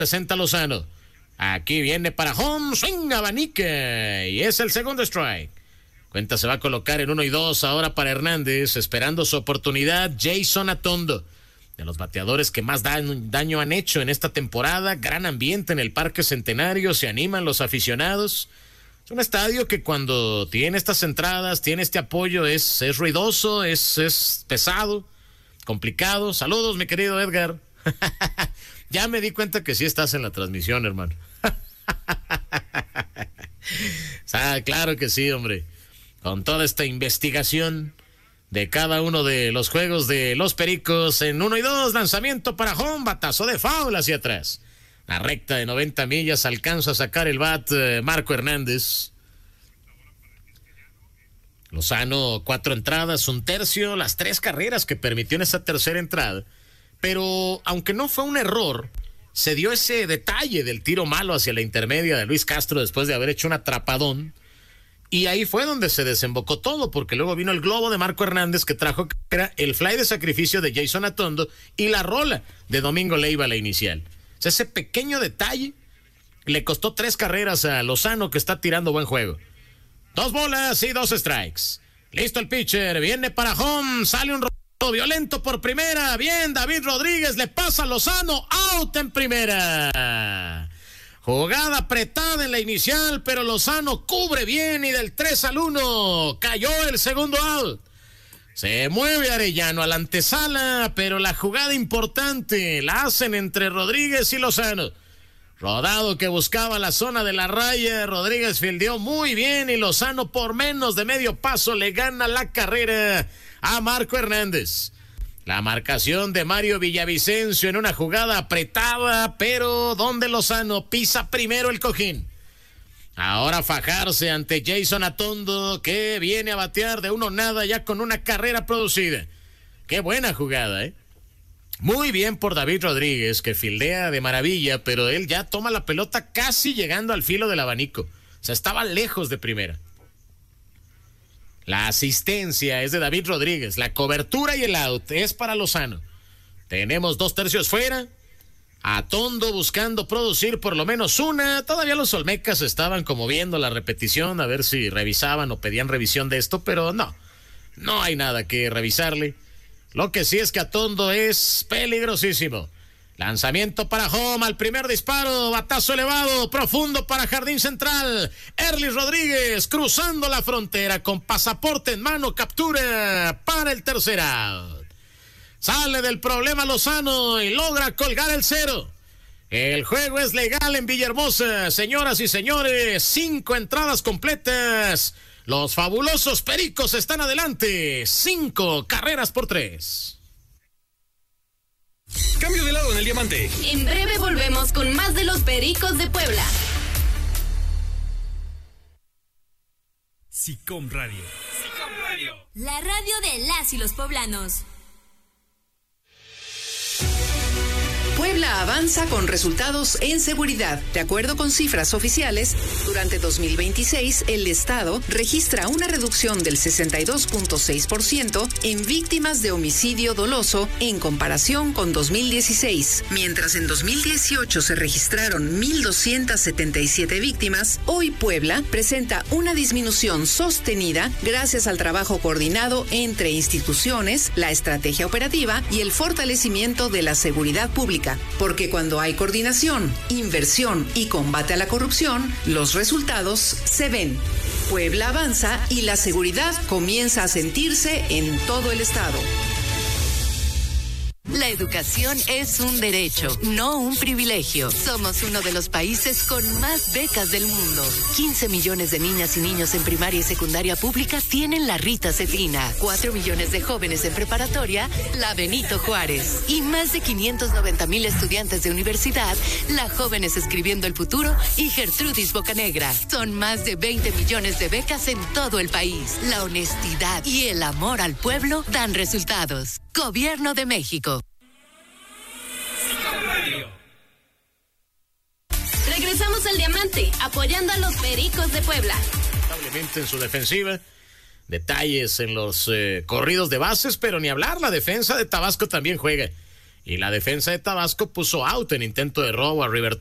presenta Lozano. Aquí viene para home, swing, abanica, y es el segundo strike. Cuenta se va a colocar en 1-2 ahora para Hernández, esperando su oportunidad Jason Atondo. De los bateadores que más daño han hecho en esta temporada, gran ambiente en el Parque Centenario, se animan los aficionados. Es un estadio que cuando tiene estas entradas, tiene este apoyo, es ruidoso, es pesado, complicado. Saludos, mi querido Edgar. Ya me di cuenta que sí estás en la transmisión, hermano. Claro que sí, hombre. Con toda esta investigación de cada uno de los juegos de los Pericos en 1-2, lanzamiento para home, batazo de foul hacia atrás. La recta de 90 millas alcanza a sacar el bat Marco Hernández. Lozano, 4 entradas, 1/3, las 3 carreras que permitió en esa tercera entrada. Pero aunque no fue un error, se dio ese detalle del tiro malo hacia la intermedia de Luis Castro después de haber hecho un atrapadón. Y ahí fue donde se desembocó todo, porque luego vino el globo de Marco Hernández que trajo el fly de sacrificio de Jason Atondo y la rola de Domingo Leiva, la inicial. O sea, ese pequeño detalle le costó 3 carreras a Lozano, que está tirando buen juego. 2 bolas y 2 strikes. Listo el pitcher, viene para home, sale un violento por primera, bien, David Rodríguez le pasa a Lozano, out en primera. Jugada apretada en la inicial, pero Lozano cubre bien y del 3-1 cayó el segundo out. Se mueve Arellano a la antesala, pero la jugada importante la hacen entre Rodríguez y Lozano. Rodado que buscaba la zona de la raya, Rodríguez fildeó muy bien y Lozano por menos de medio paso le gana la carrera a Marco Hernández. La marcación de Mario Villavicencio en una jugada apretada, pero donde Lozano pisa primero el cojín. Ahora fajarse ante Jason Atondo, que viene a batear de 1-0 ya con una carrera producida. Qué buena jugada, ¿eh? Muy bien por David Rodríguez, que fildea de maravilla, pero él ya toma la pelota casi llegando al filo del abanico. O sea, estaba lejos de primera. La asistencia es de David Rodríguez, la cobertura y el out es para Lozano. Tenemos 2/3 fuera. Atondo buscando producir por lo menos una. Todavía los olmecas estaban como viendo la repetición, a ver si revisaban o pedían revisión de esto, pero no hay nada que revisarle. Lo que sí es que Atondo es peligrosísimo. Lanzamiento para home, al primer disparo, batazo elevado, profundo para jardín central. Erlis Rodríguez cruzando la frontera con pasaporte en mano, captura para el tercer out. Sale del problema Lozano y logra colgar el 0. El juego es legal en Villahermosa, señoras y señores, 5 entradas completas. Los fabulosos Pericos están adelante, 5 carreras por 3. Cambio de lado en el diamante. En breve volvemos con más de los Pericos de Puebla. SICOM Radio. La radio de las y los poblanos. Puebla avanza con resultados en seguridad. De acuerdo con cifras oficiales, durante 2026 el Estado registra una reducción del 62.6% en víctimas de homicidio doloso en comparación con 2016. Mientras en 2018 se registraron 1,277 víctimas, hoy Puebla presenta una disminución sostenida gracias al trabajo coordinado entre instituciones, la estrategia operativa y el fortalecimiento de la seguridad pública. Porque cuando hay coordinación, inversión y combate a la corrupción, los resultados se ven. Puebla avanza y la seguridad comienza a sentirse en todo el estado. La educación es un derecho, no un privilegio. Somos uno de los países con más becas del mundo. 15 millones de niñas y niños en primaria y secundaria pública tienen la Rita Cetrina. 4 millones de jóvenes en preparatoria, la Benito Juárez. Y más de 590,000 estudiantes de universidad, la Jóvenes Escribiendo el Futuro y Gertrudis Bocanegra. Son más de 20 millones de becas en todo el país. La honestidad y el amor al pueblo dan resultados. Gobierno de México. Regresamos al diamante, apoyando a los Pericos de Puebla. Lamentablemente en su defensiva, detalles en los corridos de bases, pero ni hablar, la defensa de Tabasco también juega. y la defensa de Tabasco puso out en intento de robo a River